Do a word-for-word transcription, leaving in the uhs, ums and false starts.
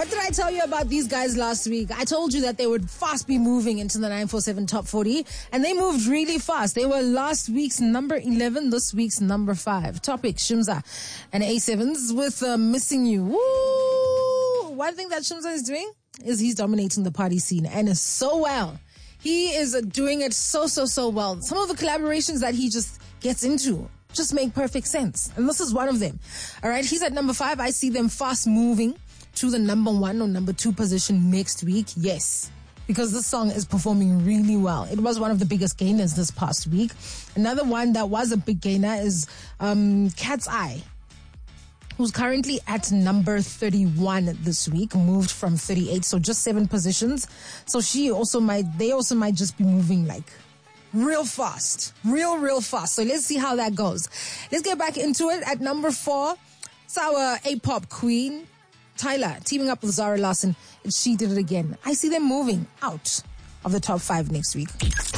What did I tell you about these guys last week? I told you that they would fast be moving into the nine four seven Top forty, and they moved really fast. They were last week's number eleven, this week's number five. Topic, Shimza and A sevens with uh, Missing You. Woo! One thing that Shimza is doing is he's dominating the party scene, and is so well. He is uh, doing it so, so, so well. Some of the collaborations that he just gets into just make perfect sense, and this is one of them. All right, he's at number five. I see them fast moving to the number one or number two position next week. Yes, because this song is performing really well. It was one of the biggest gainers this past week. Another one that was a big gainer is um, Cat's Eye, who's currently at number thirty-one this week, moved from thirty-eight, so just seven positions. So she also might, they also might just be moving like real fast, real, real fast. So let's see how that goes. Let's get back into it. At number four, it's our A-pop queen, Tyler, teaming up with Zara Larsson, and she did it again. I see them moving out of the top five next week.